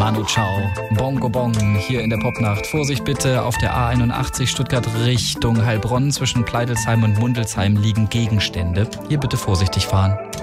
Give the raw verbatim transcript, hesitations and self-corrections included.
Manu Chao, Bongo Bong hier in der Popnacht. Vorsicht bitte, auf der A einundachtzig Stuttgart Richtung Heilbronn zwischen Pleidelsheim und Mundelsheim liegen Gegenstände. Hier bitte vorsichtig fahren.